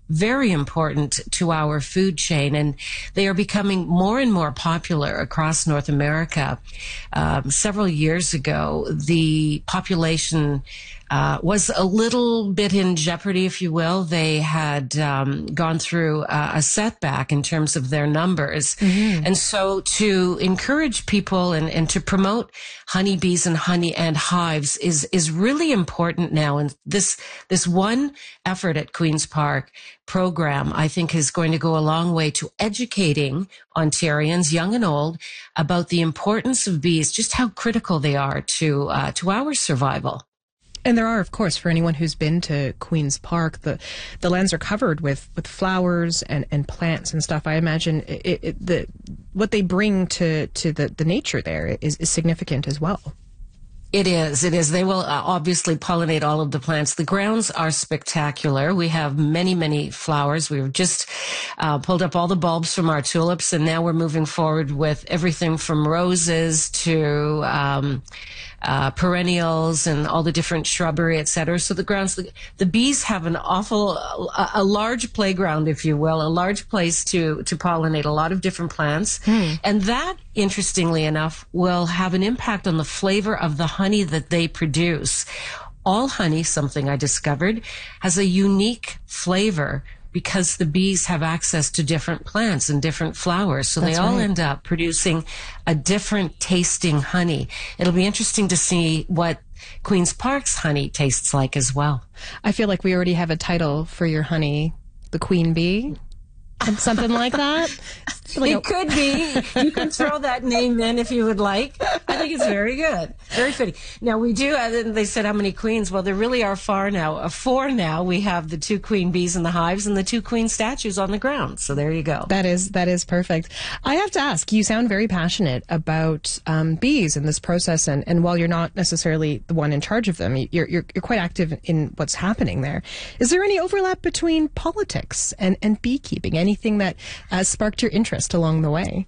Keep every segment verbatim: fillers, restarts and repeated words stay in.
very important to our food chain, and they are becoming more and more popular across North America. Um, several years ago, the population uh, was a little bit in jeopardy, if you will. They had um, gone through uh, a setback in terms of their numbers. Mm-hmm. And so to encourage people and, and to promote honeybees and honey and hives is is really important now. And this this one effort at Queen's Park program, I think, is going to go a long way to educating Ontarians, young and old, about the importance of bees, just how critical they are to uh, to our survival. And there are, of course, for anyone who's been to Queen's Park, the the lands are covered with, with flowers and, and plants and stuff. I imagine it, it, the what they bring to, to the, the nature there is, is significant as well. It is. It is. They will uh, obviously pollinate all of the plants. The grounds are spectacular. We have many, many flowers. We've just uh, pulled up all the bulbs from our tulips, and now we're moving forward with everything from roses to um, uh, perennials and all the different shrubbery, et cetera. So the grounds, the, the bees have an awful, a, a large playground, if you will, a large place to, to pollinate a lot of different plants. Mm. And that, interestingly enough, will have an impact on the flavor of the honey that they produce. All honey, something I discovered, has a unique flavor because the bees have access to different plants and different flowers. So That's they all right. end up producing a different tasting honey. It'll be interesting to see what Queen's Park's honey tastes like as well. I feel like we already have a title for your honey, the Queen Bee. Something like that? Like it a- could be. You can throw that name in if you would like. I think it's very good. Very fitting. Now, we do, uh, they said how many queens? Well, there really are four now. Uh, four now. We have the two queen bees in the hives and the two queen statues on the ground. So there you go. That is that is perfect. I have to ask, you sound very passionate about um, bees and this process. And, and while you're not necessarily the one in charge of them, you're, you're, you're quite active in what's happening there. Is there any overlap between politics and, and beekeeping? Anything that uh, sparked your interest along the way?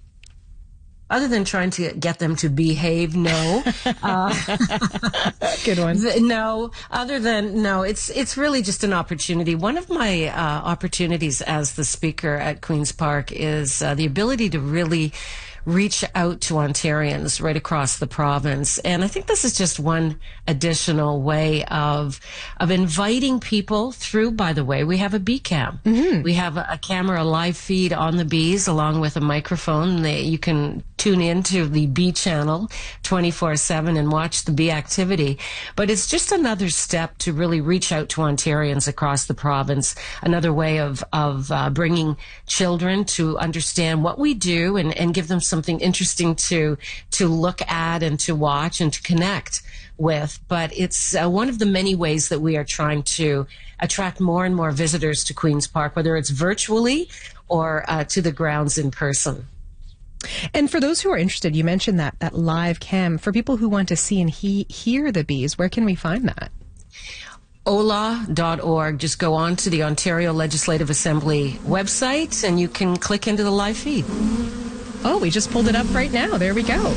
Other than trying to get them to behave, no. Uh, Good one. Th- no. Other than, no, it's it's really just an opportunity. One of my uh, opportunities as the speaker at Queen's Park is uh, the ability to really reach out to Ontarians right across the province. And I think this is just one additional way of of inviting people through. By the way, we have a bee cam. Mm-hmm. We have a, a camera, a live feed on the bees along with a microphone. They, you can tune into the bee channel twenty-four seven and watch the bee activity. But it's just another step to really reach out to Ontarians across the province, another way of, of uh, bringing children to understand what we do and, and give them something interesting to to look at and to watch and to connect with. But it's uh, one of the many ways that we are trying to attract more and more visitors to Queen's Park, whether it's virtually or uh, to the grounds in person. And for those who are interested, you mentioned that that live cam. For people who want to see and he- hear the bees, where can we find that? O L A dot org. Just go on to the Ontario Legislative Assembly website and you can click into the live feed. Oh, we just pulled it up right now. There we go.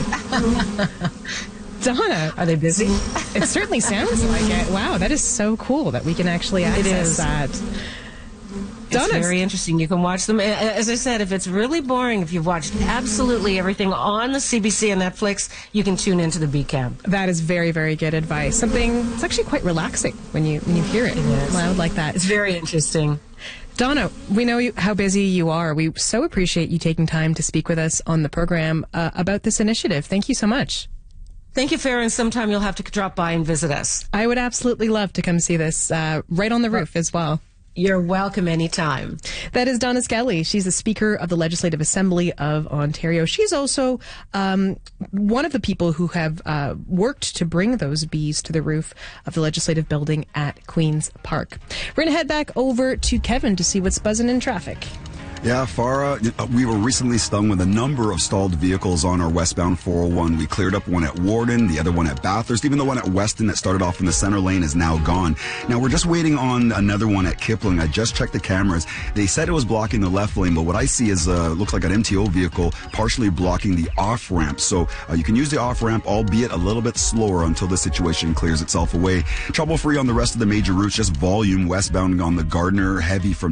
Donna. Are they busy? It certainly sounds like it. Wow, that is so cool that we can actually access that. It's very interesting. You can watch them. As I said, if it's really boring, if you've watched absolutely everything on the C B C and Netflix, you can tune into the bee cam. That is very, very good advice. Something, it's actually quite relaxing when you when you hear it, it loud like that. It's very interesting. Donna, we know you, how busy you are. We so appreciate you taking time to speak with us on the program uh, about this initiative. Thank you so much. Thank you, Farron. Sometime you'll have to drop by and visit us. I would absolutely love to come see this uh, right on the roof as well. You're welcome anytime. That is Donna Skelly. She's the Speaker of the Legislative Assembly of Ontario. She's also um, one of the people who have uh, worked to bring those bees to the roof of the Legislative Building at Queen's Park. We're going to head back over to Kevin to see what's buzzing in traffic. Yeah, Farah, we were recently stung with a number of stalled vehicles on our westbound four oh one. We cleared up one at Warden, the other one at Bathurst. Even the one at Weston that started off in the center lane is now gone. Now, we're just waiting on another one at Kipling. I just checked the cameras. They said it was blocking the left lane, but what I see is, uh, looks like an M T O vehicle partially blocking the off-ramp. So uh, you can use the off-ramp, albeit a little bit slower until the situation clears itself away. Trouble-free on the rest of the major routes, just volume westbound on the Gardner, heavy from